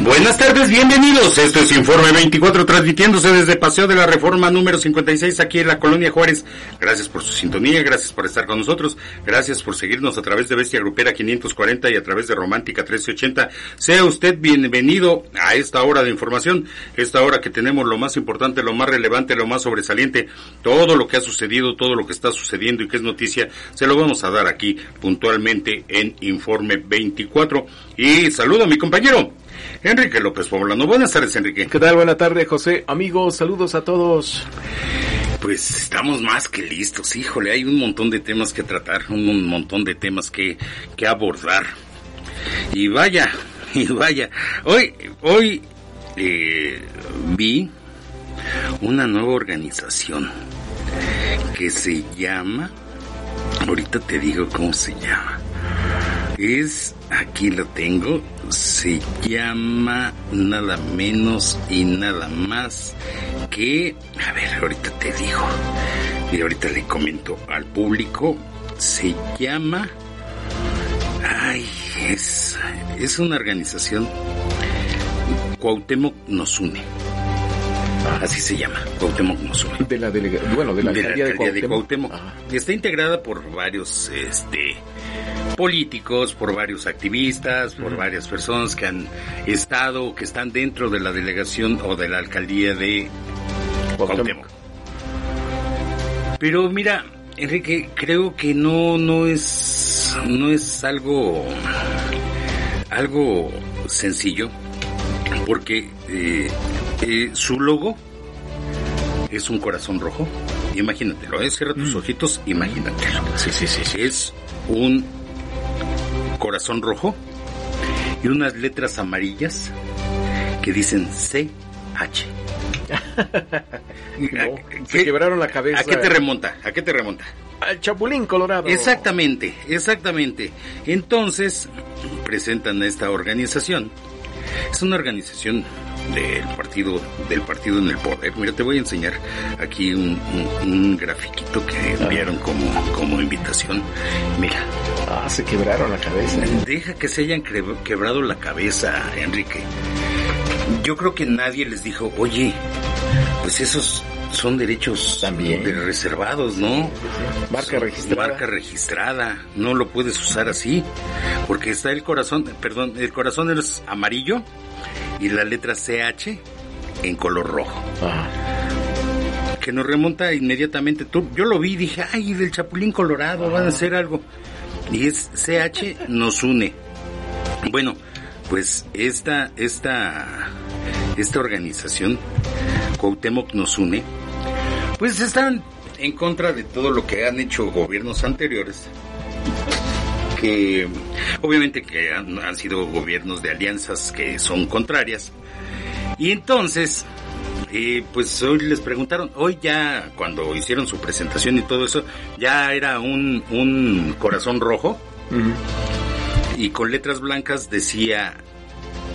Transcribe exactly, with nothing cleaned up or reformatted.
Buenas tardes, bienvenidos. Esto es Informe veinticuatro, transmitiéndose desde Paseo de la Reforma número cincuenta y seis, aquí en la Colonia Juárez. Gracias por su sintonía, gracias por estar con nosotros, gracias por seguirnos a través de Bestia Grupera quinientos cuarenta y a través de Romántica trece ochenta. Sea usted bienvenido a esta hora de información, esta hora que tenemos lo más importante, lo más relevante, lo más sobresaliente, todo lo que ha sucedido, todo lo que está sucediendo y que es noticia, se lo vamos a dar aquí puntualmente en Informe veinticuatro. Y saludo a mi compañero Enrique López Poblano. Buenas tardes, Enrique. ¿Qué tal? Buenas tardes, José. Amigos, saludos a todos. Pues estamos más que listos, híjole, hay un montón de temas que tratar, un montón de temas que, que abordar. Y vaya, y vaya, hoy, hoy eh, vi una nueva organización que se llama, ahorita te digo cómo se llama, es, aquí lo tengo, se llama nada menos y nada más que, a ver, ahorita te digo, y ahorita le comento al público, se llama, ay, es, es una organización, Cuauhtémoc nos une. Así se llama, Cuauhtémoc nos une. De la delega, bueno, de la de alcaldía la de Cuauhtémoc. De Cuauhtémoc. Está integrada por varios este políticos, por varios activistas, por uh-huh. varias personas que han estado, que están dentro de la delegación o de la alcaldía de Cuauhtémoc. Pero mira, Enrique, creo que no no es no es algo algo sencillo, porque eh, eh, su logo es un corazón rojo. Imagínatelo, ¿eh? Cierra tus mm. ojitos, imagínatelo. Sí, sí, sí, sí. Es un corazón rojo y unas letras amarillas que dicen C H. No, se quebraron la cabeza. ¿A qué te remonta? ¿A qué te remonta? Al Chapulín Colorado. Exactamente, exactamente. Entonces, presentan a esta organización. Es una organización del partido del partido en el poder. Mira, te voy a enseñar aquí un, un, un grafiquito que enviaron como, como invitación. Mira. Ah, se quebraron la cabeza. Deja que se hayan quebrado la cabeza, Enrique. Yo creo que nadie les dijo, oye, pues esos son derechos también de reservados, ¿no? Marca registrada. Marca registrada, no lo puedes usar así, porque está el corazón, perdón, el corazón es amarillo y la letra C H en color rojo. Ah. Que nos remonta inmediatamente, tú, yo lo vi y dije, ay, del Chapulín Colorado, ah. van a hacer algo. Y es C H nos une. Bueno, pues esta, esta, esta organización, Cuauhtémoc nos une, pues están en contra de todo lo que han hecho gobiernos anteriores, que obviamente que han, han sido gobiernos de alianzas que son contrarias. Y entonces, eh, pues hoy les preguntaron, hoy ya cuando hicieron su presentación y todo eso, ya era un, un corazón rojo, uh-huh. y con letras blancas decía